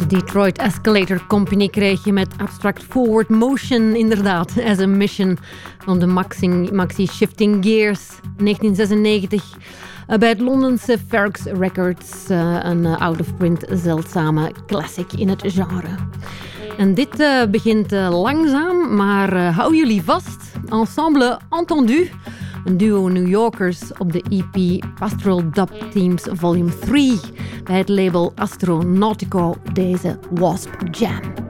Detroit Escalator Company kreeg je met Abstract Forward Motion, inderdaad, as a mission van de Maxi Shifting Gears, 1996. Bij het Londense Ferrex Records, een out-of-print zeldzame classic in het genre. En dit begint langzaam, maar hou jullie vast. Ensemble Entendu, een duo New Yorkers op de EP Pastoral Dub Themes Volume 3 bij het label Astronautico, deze Wasp Jam.